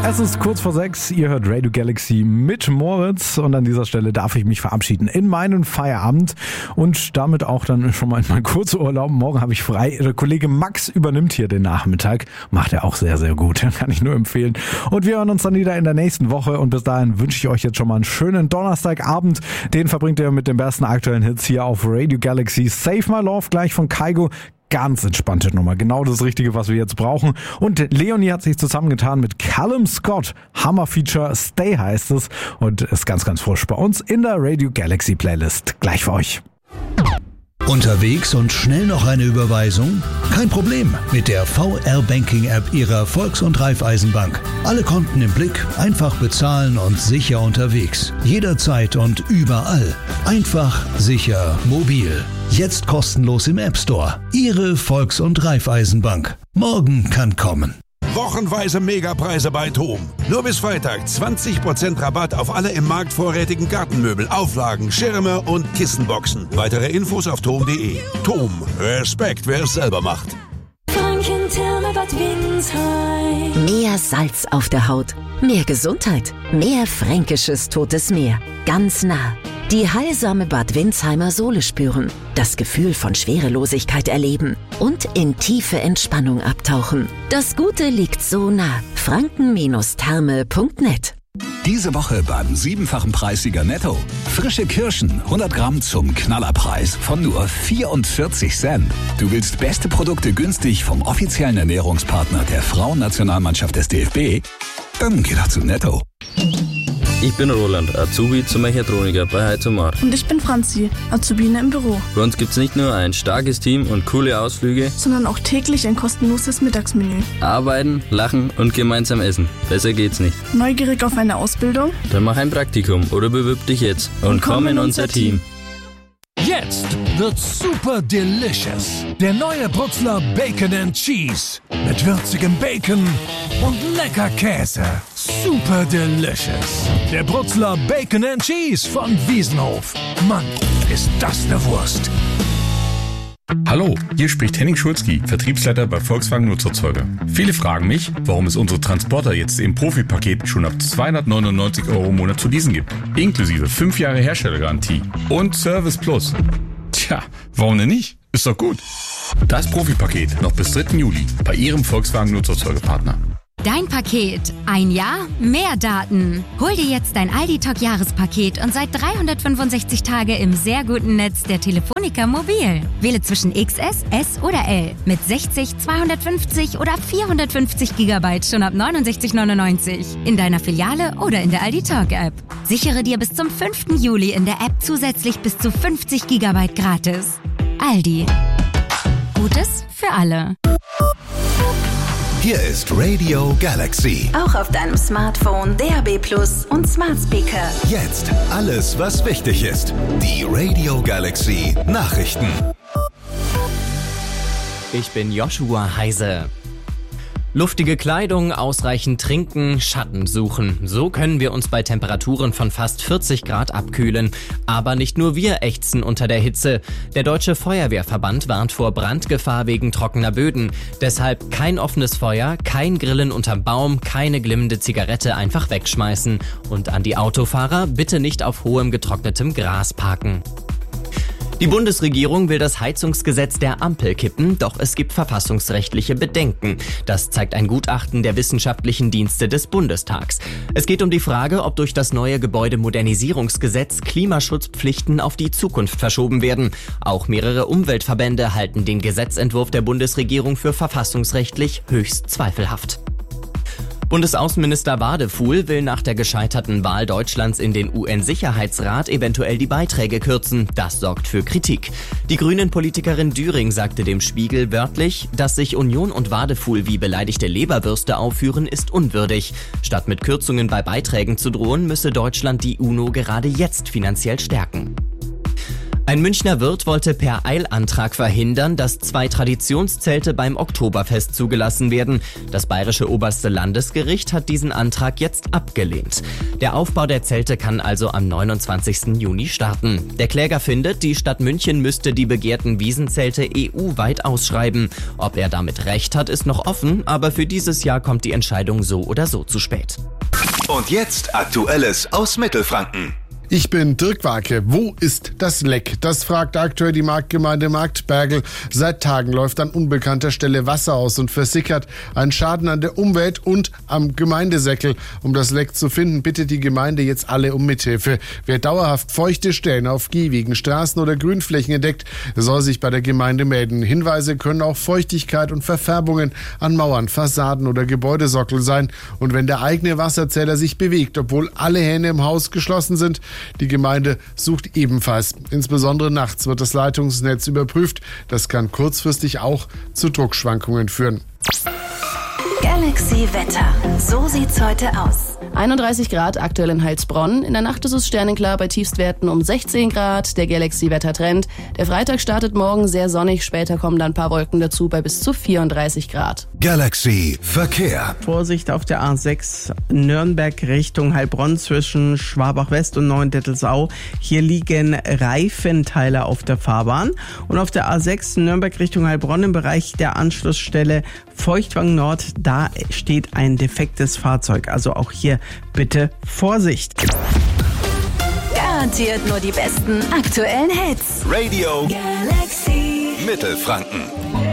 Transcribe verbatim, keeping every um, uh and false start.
Es ist kurz vor sechs, ihr hört Radio Galaxy mit Moritz und an dieser Stelle darf ich mich verabschieden in meinen Feierabend und damit auch dann schon mal in meinen Kurzurlaub. Morgen habe ich frei. Der Kollege Max übernimmt hier den Nachmittag. Macht er auch sehr, sehr gut. Kann ich nur empfehlen. Und wir hören uns dann wieder in der nächsten Woche und bis dahin wünsche ich euch jetzt schon mal einen schönen Donnerstagabend. Den verbringt ihr mit den besten aktuellen Hits hier auf Radio Galaxy. Save My Love gleich von Kygo. Ganz entspannte Nummer. Genau das Richtige, was wir jetzt brauchen. Und Leonie hat sich zusammengetan mit Callum Scott. Hammer-Feature Stay heißt es. Und ist ganz, ganz frisch bei uns in der Radio Galaxy Playlist. Gleich für euch. Unterwegs und schnell noch eine Überweisung? Kein Problem mit der V R-Banking-App Ihrer Volks- und Raiffeisenbank. Alle Konten im Blick, einfach bezahlen und sicher unterwegs. Jederzeit und überall. Einfach, sicher, mobil. Jetzt kostenlos im App Store. Ihre Volks- und Raiffeisenbank. Morgen kann kommen. Wochenweise Megapreise bei TOM. Nur bis Freitag zwanzig Prozent Rabatt auf alle im Markt vorrätigen Gartenmöbel, Auflagen, Schirme und Kissenboxen. Weitere Infos auf tom punkt de. TOM. Respekt, wer es selber macht. Franken-Therme-Bad Windsheim. Mehr Salz auf der Haut. Mehr Gesundheit. Mehr fränkisches Totes Meer. Ganz nah. Die heilsame Bad Windsheimer Sohle spüren, das Gefühl von Schwerelosigkeit erleben und in tiefe Entspannung abtauchen. Das Gute liegt so nah. franken Therme punkt net. Diese Woche beim siebenfachen Preissieger Netto. Frische Kirschen, hundert Gramm zum Knallerpreis von nur vierundvierzig Cent. Du willst beste Produkte günstig vom offiziellen Ernährungspartner der Frauennationalmannschaft des D F B? Dann geh doch zu Netto. Ich bin Roland, Azubi zum Mechatroniker bei Heizomar. Und ich bin Franzi, Azubine im Büro. Bei uns gibt's nicht nur ein starkes Team und coole Ausflüge, sondern auch täglich ein kostenloses Mittagsmenü. Arbeiten, lachen und gemeinsam essen. Besser geht's nicht. Neugierig auf eine Ausbildung? Dann mach ein Praktikum oder bewirb dich jetzt und, und komm in unser Team. Jetzt wird's super delicious. Der neue Brutzler Bacon and Cheese. Mit würzigem Bacon und lecker Käse. Super delicious. Der Brutzler Bacon and Cheese von Wiesenhof. Mann, ist das eine Wurst. Hallo, hier spricht Henning Schulzki, Vertriebsleiter bei Volkswagen Nutzerzeuger. Viele fragen mich, warum es unsere Transporter jetzt im Profi-Paket schon ab zweihundertneunundneunzig Euro im Monat zu leasen gibt. Inklusive fünf Jahre Herstellergarantie und Service Plus. Tja, warum denn nicht? Ist doch gut. Das Profi-Paket noch bis dritten Juli bei Ihrem Volkswagen Nutzerzeugerpartner. Dein Paket. Ein Jahr, mehr Daten. Hol dir jetzt dein Aldi-Talk-Jahrespaket und sei dreihundertfünfundsechzig Tage im sehr guten Netz der Telefonica Mobil. Wähle zwischen X S, S oder L mit sechzig, zweihundertfünfzig oder vierhundertfünfzig Gigabyte schon ab neunundsechzig neunundneunzig in deiner Filiale oder in der Aldi-Talk-App. Sichere dir bis zum fünften Juli in der App zusätzlich bis zu fünfzig Gigabyte gratis. Aldi. Gutes für alle. Hier ist Radio Galaxy. Auch auf deinem Smartphone, D A B Plus und Smart Speaker. Jetzt alles, was wichtig ist. Die Radio Galaxy Nachrichten. Ich bin Joshua Heise. Luftige Kleidung, ausreichend trinken, Schatten suchen. So können wir uns bei Temperaturen von fast vierzig Grad abkühlen. Aber nicht nur wir ächzen unter der Hitze. Der Deutsche Feuerwehrverband warnt vor Brandgefahr wegen trockener Böden. Deshalb kein offenes Feuer, kein Grillen unterm Baum, keine glimmende Zigarette einfach wegschmeißen. Und an die Autofahrer, bitte nicht auf hohem getrocknetem Gras parken. Die Bundesregierung will das Heizungsgesetz der Ampel kippen, doch es gibt verfassungsrechtliche Bedenken. Das zeigt ein Gutachten der wissenschaftlichen Dienste des Bundestags. Es geht um die Frage, ob durch das neue Gebäudemodernisierungsgesetz Klimaschutzpflichten auf die Zukunft verschoben werden. Auch mehrere Umweltverbände halten den Gesetzentwurf der Bundesregierung für verfassungsrechtlich höchst zweifelhaft. Bundesaußenminister Wadefuhl will nach der gescheiterten Wahl Deutschlands in den U N-Sicherheitsrat eventuell die Beiträge kürzen. Das sorgt für Kritik. Die Grünen-Politikerin Düring sagte dem Spiegel wörtlich, dass sich Union und Wadefuhl wie beleidigte Leberwürste aufführen, ist unwürdig. Statt mit Kürzungen bei Beiträgen zu drohen, müsse Deutschland die UNO gerade jetzt finanziell stärken. Ein Münchner Wirt wollte per Eilantrag verhindern, dass zwei Traditionszelte beim Oktoberfest zugelassen werden. Das bayerische oberste Landesgericht hat diesen Antrag jetzt abgelehnt. Der Aufbau der Zelte kann also am neunundzwanzigsten Juni starten. Der Kläger findet, die Stadt München müsste die begehrten Wiesenzelte E U-weit ausschreiben. Ob er damit recht hat, ist noch offen, aber für dieses Jahr kommt die Entscheidung so oder so zu spät. Und jetzt Aktuelles aus Mittelfranken. Ich bin Dirk Warke. Wo ist das Leck? Das fragt aktuell die Marktgemeinde Marktbergl. Seit Tagen läuft an unbekannter Stelle Wasser aus und versickert. Ein Schaden an der Umwelt und am Gemeindesäckel. Um das Leck zu finden, bittet die Gemeinde jetzt alle um Mithilfe. Wer dauerhaft feuchte Stellen auf Gehwegen, Straßen oder Grünflächen entdeckt, soll sich bei der Gemeinde melden. Hinweise können auch Feuchtigkeit und Verfärbungen an Mauern, Fassaden oder Gebäudesockel sein. Und wenn der eigene Wasserzähler sich bewegt, obwohl alle Hähne im Haus geschlossen sind, die Gemeinde sucht ebenfalls. Insbesondere nachts wird das Leitungsnetz überprüft. Das kann kurzfristig auch zu Druckschwankungen führen. Galaxy Wetter. So sieht's heute aus. einunddreißig Grad aktuell in Heilsbronn. In der Nacht ist es sternenklar bei Tiefstwerten um sechzehn Grad. Der Galaxy-Wettertrend. Der Freitag startet morgen sehr sonnig. Später kommen dann ein paar Wolken dazu bei bis zu vierunddreißig Grad. Galaxy Verkehr. Vorsicht auf der A sechs Nürnberg Richtung Heilbronn zwischen Schwabach West und Neuendettelsau. Hier liegen Reifenteile auf der Fahrbahn. Und auf der A sechs Nürnberg Richtung Heilbronn im Bereich der Anschlussstelle Feuchtwang Nord, da steht ein defektes Fahrzeug. Also auch hier bitte Vorsicht. Garantiert nur die besten aktuellen Hits. Radio Galaxy Mittelfranken.